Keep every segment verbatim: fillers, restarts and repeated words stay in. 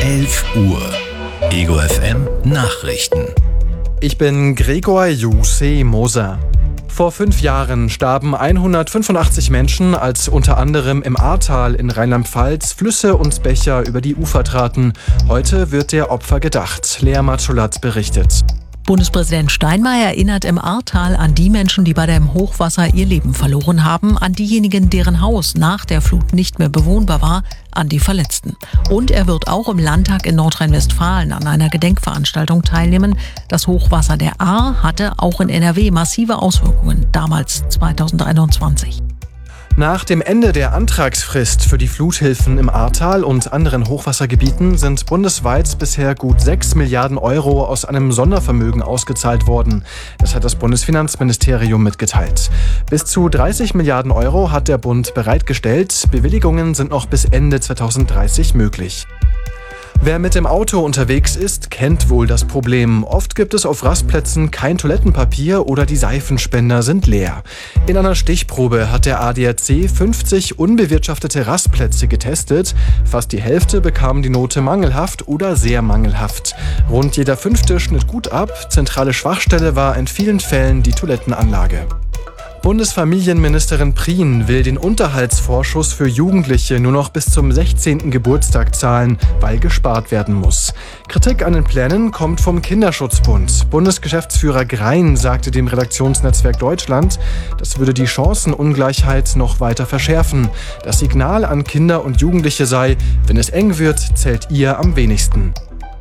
elf Uhr. Ego F M Nachrichten. Ich bin Gregor Jussi Moser. Vor fünf Jahren starben hundertfünfundachtzig Menschen, als unter anderem im Ahrtal in Rheinland-Pfalz Flüsse und Bäche über die Ufer traten. Heute wird der Opfer gedacht. Lea Matschulat berichtet. Bundespräsident Steinmeier erinnert im Ahrtal an die Menschen, die bei dem Hochwasser ihr Leben verloren haben, an diejenigen, deren Haus nach der Flut nicht mehr bewohnbar war, an die Verletzten. Und er wird auch im Landtag in Nordrhein-Westfalen an einer Gedenkveranstaltung teilnehmen. Das Hochwasser der Ahr hatte auch in N R W massive Auswirkungen, damals zweitausendeinundzwanzig. Nach dem Ende der Antragsfrist für die Fluthilfen im Ahrtal und anderen Hochwassergebieten sind bundesweit bisher gut sechs Milliarden Euro aus einem Sondervermögen ausgezahlt worden. Das hat das Bundesfinanzministerium mitgeteilt. Bis zu dreißig Milliarden Euro hat der Bund bereitgestellt. Bewilligungen sind noch bis Ende zweitausenddreißig möglich. Wer mit dem Auto unterwegs ist, kennt wohl das Problem. Oft gibt es auf Rastplätzen kein Toilettenpapier oder die Seifenspender sind leer. In einer Stichprobe hat der A D A C fünfzig unbewirtschaftete Rastplätze getestet. Fast die Hälfte bekamen die Note mangelhaft oder sehr mangelhaft. Rund jeder fünfte schnitt gut ab. Zentrale Schwachstelle war in vielen Fällen die Toilettenanlage. Bundesfamilienministerin Prien will den Unterhaltsvorschuss für Jugendliche nur noch bis zum sechzehnten Geburtstag zahlen, weil gespart werden muss. Kritik an den Plänen kommt vom Kinderschutzbund. Bundesgeschäftsführer Grein sagte dem Redaktionsnetzwerk Deutschland, das würde die Chancenungleichheit noch weiter verschärfen. Das Signal an Kinder und Jugendliche sei, wenn es eng wird, zählt ihr am wenigsten.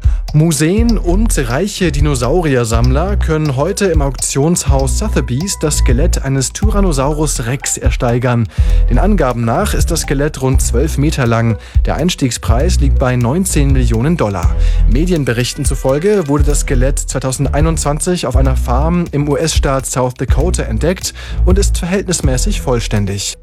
Museen und reiche Dinosauriersammler können heute im Auktionshaus Sotheby's das Skelett eines Tyrannosaurus Rex ersteigern. Den Angaben nach ist das Skelett rund zwölf Meter lang. Der Einstiegspreis liegt bei neunzehn Millionen Dollar. Medienberichten zufolge wurde das Skelett zweitausendeinundzwanzig auf einer Farm im U S-Staat South Dakota entdeckt und ist verhältnismäßig vollständig.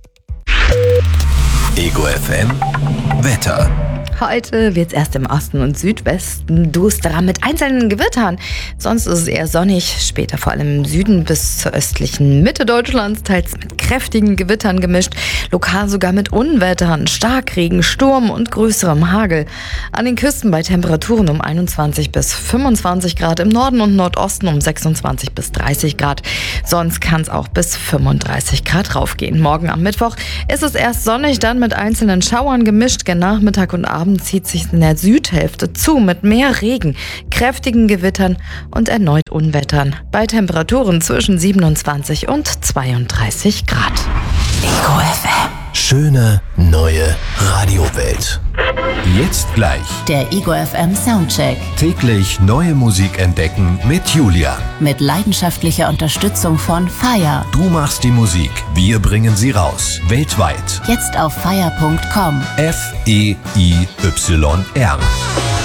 Ego F M Wetter. Heute wird es erst im Osten und Südwesten dusterer mit einzelnen Gewittern. Sonst ist es eher sonnig, später vor allem im Süden bis zur östlichen Mitte Deutschlands, teils mit kräftigen Gewittern gemischt, lokal sogar mit Unwettern, Starkregen, Sturm und größerem Hagel. An den Küsten bei Temperaturen um einundzwanzig bis fünfundzwanzig Grad, im Norden und Nordosten um sechsundzwanzig bis dreißig Grad. Sonst kann es auch bis fünfunddreißig Grad raufgehen. Morgen am Mittwoch ist es erst sonnig, dann mit einzelnen Schauern gemischt. Gen Nachmittag und Abend zieht sich in der Südhälfte zu mit mehr Regen, kräftigen Gewittern und erneut Unwettern. Bei Temperaturen zwischen siebenundzwanzig und zweiunddreißig Grad. Ego F M. Schöne neue Radiowelt. Jetzt gleich der Ego F M Soundcheck. Täglich neue Musik entdecken mit Julia. Mit leidenschaftlicher Unterstützung von Fire. Du machst die Musik, wir bringen sie raus. Weltweit. Jetzt auf fire punkt com. F E I Y R.